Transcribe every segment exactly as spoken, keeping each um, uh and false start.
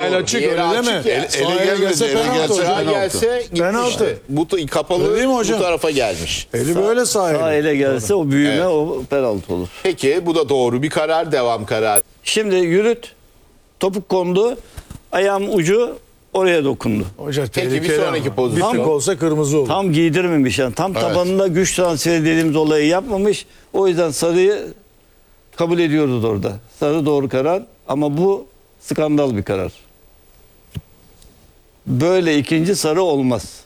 Sahil doğru. açık, Diğeri öyle değil mi? açık ya. El- ele Sahaya gelmedi, gelse ele penaltı gelse hocam. penaltı. gelse gitmişti. Penaltı. Bu da- kapalı Öyle değil mi bu hocam? tarafa gelmiş. Eli böyle sahil. Sağ ele gelse o büyüme Evet. o penaltı olur. Peki bu da doğru bir karar, devam kararı. Şimdi yürüt. Topuk kondu. Ayağım ucu oraya dokundu. Hoca Peki, bir tehlikeli sonraki ama. pozisyon. Bir tık olsa kırmızı olur. Tam giydirmemiş yani. Tam Evet. tabanında güç transferi dediğimiz olayı yapmamış. O yüzden sarıyı kabul ediyoruz orada. Sarı doğru karar ama bu skandal bir karar. Böyle ikinci sarı olmaz.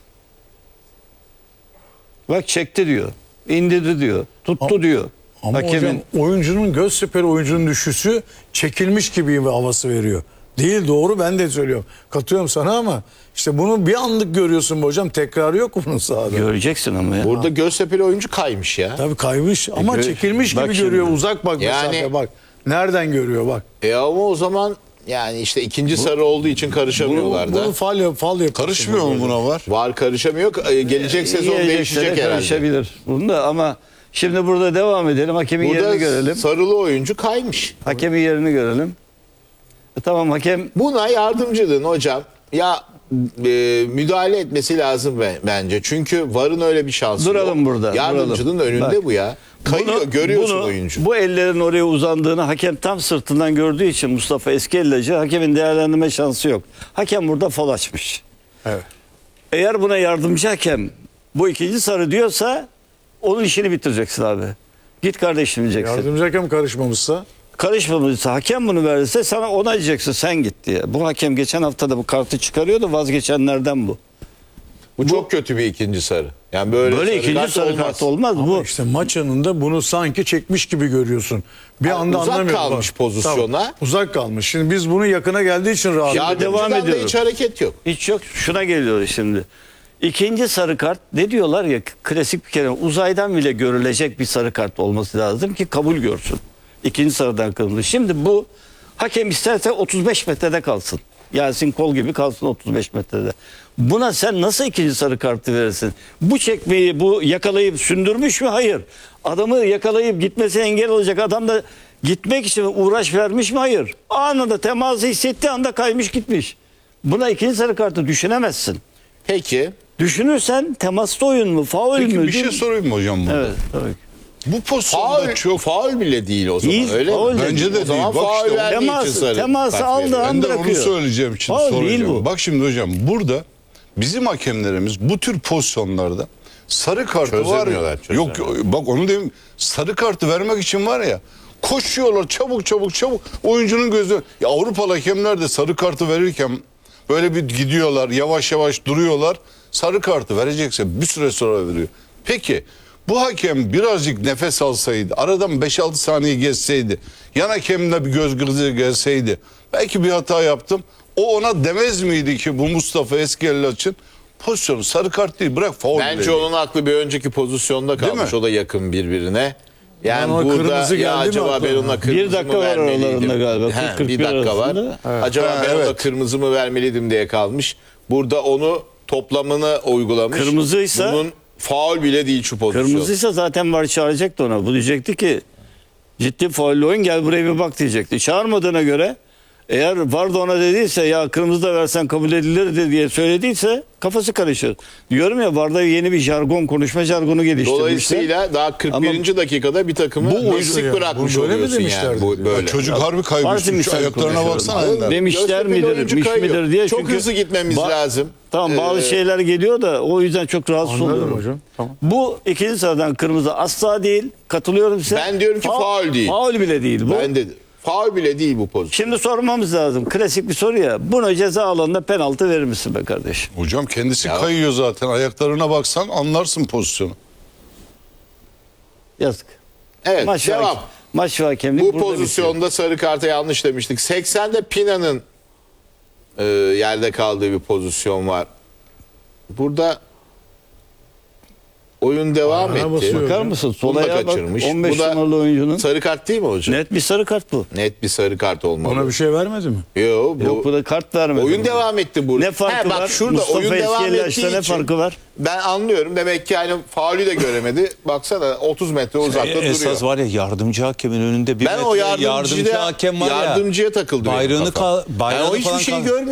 Bak çekti diyor. İndirdi diyor. Tuttu Ama- diyor. Ama Hakemin. hocam oyuncunun göz seperi oyuncunun düşüşü çekilmiş gibi bir havası veriyor. Değil, doğru, ben de söylüyorum. Katıyorum sana ama işte bunu bir anlık görüyorsun bu hocam. Tekrarı yok bunun sahada. Göreceksin ama ya. Burada Göztepe'li oyuncu kaymış ya. Tabii kaymış ama gör- çekilmiş bak gibi şimdi. görüyor. Uzak bak Yani- mesafe bak. Nereden görüyor bak. E ama o zaman yani işte ikinci sarı olduğu için karışamıyorlar da. Bunu fal yap, fal yap. Karışmıyor mu buna var? Var karışamıyor. E, Gelecek sezon Gelecek değişecek sene herhalde. karışabilir. Bunda ama şimdi burada devam edelim. Hakemin yerini Burada görelim. sarılı oyuncu kaymış. Hakemin yerini görelim. E, tamam hakem Buna yardımcılığın hocam ya e, müdahale etmesi lazım be- bence. Çünkü VAR'ın öyle bir şansı Duralım yok. burada, Yardımcının duralım. önünde Bak. bu ya. Kayıyor, Bunu- görüyorsun bunu- oyuncu. Bu ellerin oraya uzandığını hakem tam sırtından gördüğü için Mustafa Eskellacı hakemin değerlendirme şansı yok. Hakem burada fol açmış. Evet. Eğer buna yardımcı hakem bu ikinci sarı diyorsa onun işini bitireceksin abi. Git kardeşim diyeceksin. Yardımcı hakem karışmamışsa Karışmamışsa hakem bunu verirse sana ona diyeceksin sen git diye. Bu hakem geçen hafta da bu kartı çıkarıyordu, vazgeçenlerden bu. Bu çok kötü bir ikinci sarı. Yani böyle, Böyle sarı ikinci kart sarı olmaz. kart olmaz. ama Bu işte maç anında bunu sanki çekmiş gibi görüyorsun. Bir Ha, anda uzak anlamıyorum. kalmış Bak, pozisyona. tabii, uzak kalmış. Şimdi biz bunu yakına geldiği için rahat. Ya- Yardımcıdan devam da ediyorum. hiç hareket yok. hiç yok. Şuna geliyor şimdi. İkinci sarı kart ne diyorlar ya, klasik bir kere uzaydan bile görülecek bir sarı kart olması lazım ki kabul görsün. İkinci sarıdan kırmızı. Şimdi bu hakem isterse otuz beş metrede kalsın. Yasin Kol gibi kalsın otuz beş metrede. Buna sen nasıl ikinci sarı kartı verirsin? Bu çekmeyi bu yakalayıp sündürmüş mü? Hayır. Adamı yakalayıp gitmesine engel olacak adam da gitmek için uğraş vermiş mi? Hayır. Anında teması hissettiği anda kaymış gitmiş. Buna ikinci sarı kartı düşünemezsin. Peki. Düşünürsen temaslı oyun mu? Faul Peki mü? bir şey Değil mi? sorayım mı hocam burada? Evet. Tabii. Bu pozisyonda Faul, çok... faul bile değil o zaman. Değil, öyle faul mi? de Bence değil. de O zaman değil. Bak faul işte o- verdiği için Teması- sarı teması kart aldı veriyor. an- Ben de onu bırakıyor. söyleyeceğim şimdi Faul değil soracağım. bu. Bak şimdi hocam burada bizim hakemlerimiz bu tür pozisyonlarda sarı kartı var ya. Çözemiyorlar, Yok çözemiyorlar. bak onu diyeyim, sarı kartı vermek için var ya, koşuyorlar çabuk çabuk çabuk, oyuncunun gözü. Ya Avrupalı hakemler de sarı kartı verirken böyle bir gidiyorlar, yavaş yavaş duruyorlar. Sarı kartı verecekse bir süre sonra veriyor. Peki bu hakem birazcık nefes alsaydı, aradan beş altı saniye geçseydi, yan hakemle bir göz göze gelseydi, belki bir hata yaptım. O ona demez miydi ki bu Mustafa Eskellacı'nın pozisyonu sarı kart değil, bırak faul Bence dedi. onun aklı bir önceki pozisyonda Değil kalmış. mi? O da yakın birbirine. Yani Ama burada kırmızı ya geldi mi acaba ben aklına? ona kırmızı Bir dakika mı var vermeliydim? aralarında galiba. He, kırk kırk bir bir dakika var. arasında. Acaba Ha, ben ona evet. kırmızı mı vermeliydim diye kalmış. Burada onu toplamını uygulamış. Kırmızıysa- Bunun faul bile değil şu pozisyon. Kırmızıysa zaten var çağıracaktı ona. Bu diyecekti ki ciddi faullü oyun, gel buraya bir bak diyecekti. Çağırmadığına göre eğer var da ona dediyse ya kırmızı da versen kabul edilirdi diye söylediyse kafası karışır. Diyorum ya, Varda yeni bir jargon, konuşma jargonu geliştirmişler. Dolayısıyla daha kırk birinci dakikada bir takımı Bu oyuncu eksik ya. bırakmış Bu böyle mi oluyorsun yani. demişlerdi? Bu, Ya böyle. çocuk harbi Parti kaybetmiş. Şu misal ayaklarına konuşuyorum. baksana Ender. Demişler Göztepe'li midir, oyuncu miş kayıyor. midir diye. Çok Çünkü hızlı gitmemiz ba- lazım. Tamam, bazı Ee, şeyler geliyor da o yüzden çok rahatsız Anladım oluyorum. hocam, tamam. Bu ikinci sıradan kırmızı asla değil. Katılıyorum size. Ben diyorum ki faul değil. Faul bile değil bu. Ben de faul bile değil bu pozisyon. Şimdi sormamız lazım. Klasik bir soru ya. Buna ceza alanında penaltı verir misin be kardeşim? Hocam kendisi Ya. kayıyor zaten. Ayaklarına baksan anlarsın pozisyonu. Yazık. Evet, Maç devam. hakem- Maç ve hakemlik Bu burada pozisyonda sarı karta yanlış demiştik. seksende Pina'nın e, yerde kaldığı bir pozisyon var. Burada oyun devam Ayağına etti. basıyor. bitiyor. Bakar mısın? Sol Bunu da ayağa bak. kaçırmış. on beş Bu da numaralı oyuncunun. sarı kart değil mi hocam? Net, Net bir sarı kart bu. bir sarı kart olmalı. Ona bir şey vermedi mi? Yo, bu Yok, bu da kart vermedi. oyun devam etti burada. Ne farkı He, bak var? şurada Mustafa oyun devam Eskiyel'le ettiği ne için farkı var? ben anlıyorum. Demek ki yani faulü de göremedi. Baksana otuz metre uzakta E, duruyor. esas var ya, yardımcı hakemin önünde bir Ben o metre yardımcıya, yardımcı hakem var ya. yardımcıya takıldı benim Bayrağını kafam. ka- bayrağını Yani o hiçbir falan şey kal- görmüyor.